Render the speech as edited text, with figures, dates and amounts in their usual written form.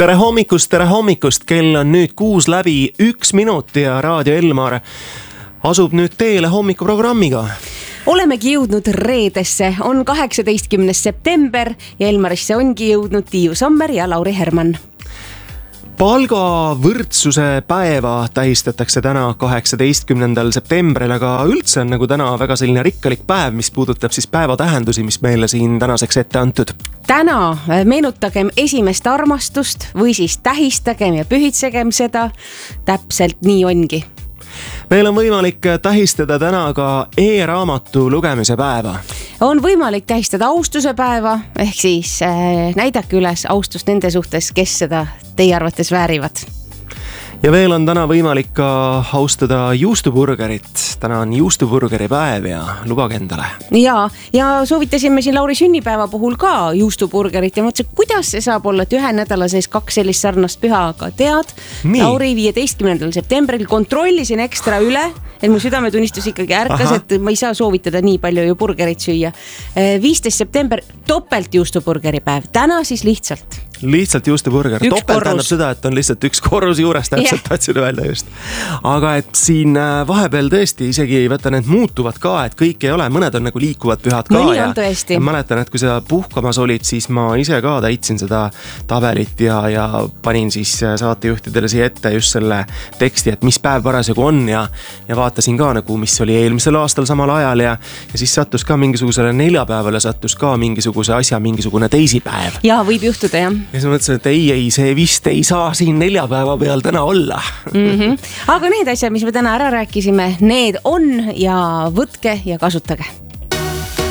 Tere hommikust, kell on nüüd 6 läbi 1 minut ja Raadio Elmar asub nüüd teele hommikuprogrammiga. Olemegi jõudnud reedesse, on 18. september ja Elmarisse ongi jõudnud Tiiu Sommer ja Lauri Herman. Palgavõrdsuse päeva tähistatakse täna 18. septembril, aga üldse on nagu täna väga selline rikkalik päev, mis puudutab siis päeva tähendusi, mis meile siin tänaseks ette antud. Täna meenutagem esimest armastust või siis tähistagem ja pühitsegem seda. Täpselt nii ongi. Meil on võimalik tähistada täna ka e-raamatu lugemise päeva. On võimalik tähistada austuse päeva, ehk siis näidake üles austust nende suhtes, kes seda teie arvates väärivad. Ja veel on täna võimalik ka austada juustuburgerit. Täna on juustuburgeri päev ja lubage endale. Ja soovitasime siin Lauri sünnipäeva puhul ka juustuburgerit ja mõtlesin, kuidas see saab olla, et 1 nädala sees 2 sellist sarnast püha, aga tead, Lauri 15. septembril kontrollisin ekstra üle, et mu südametunnistus ikkagi ärkas, et ma ei saa soovitada nii palju ju burgerit süüa. 15. september, topelt juustuburgeri päev. Täna siis lihtsalt juustuburger. Topelt tähendab seda, et on lihtsalt 1 korrus juures, täpselt tahtsin öelda just. Aga et siin vahepeal tõesti isegi võtta need muutuvad ka, et kõik ei ole, mõned on nagu liikuvad pühad ka. Mõni on tõesti. Ja mäletan, et kui sa puhkamas olid, siis ma ise ka täitsin seda tabelit ja panin siis saatejuhtidele siia ette just selle teksti, et mis päev parasjagu on ja vaatasin ka nagu, mis oli eelmisel aastal samal ajal ja siis sattus ka mingisugusele neljapäevale sattus ka mingisuguse asja, mingisugune teisipäev. Ja võib juhtuda, jah. Ja siis mõtlesin, et ei, see vist ei saa siin neljapäeva peal täna olla. Aga need asjad, mis me täna ära rääkisime, need on ja võtke ja kasutage.